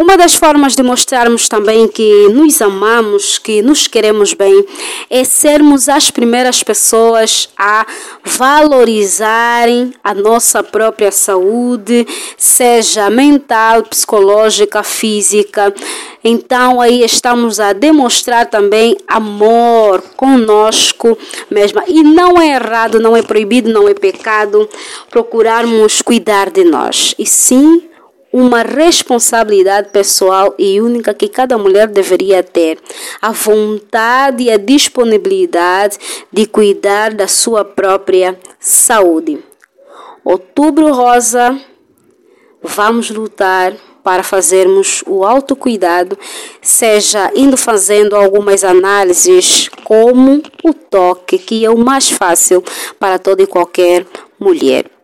uma das formas de mostrarmos também que nos amamos, que nos queremos bem, é sermos as primeiras pessoas a valorizarem a nossa própria saúde, seja mental, psicológica, física. Então aí estamos a demonstrar também amor conosco mesma. E não é errado, não é proibido, não é pecado procurarmos cuidar de nós. E sim, uma responsabilidade pessoal e única que cada mulher deveria ter. A vontade e a disponibilidade de cuidar da sua própria saúde. Outubro Rosa, vamos lutar para fazermos o autocuidado, seja indo fazendo algumas análises como o toque, que é o mais fácil para toda e qualquer mulher.